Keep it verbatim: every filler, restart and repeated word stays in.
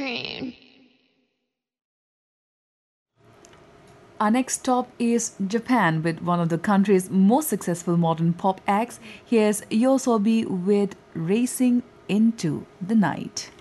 cream. Our next stop is Japan with one of the country's most successful modern pop acts. Here's Yosobi with Racing into the Night.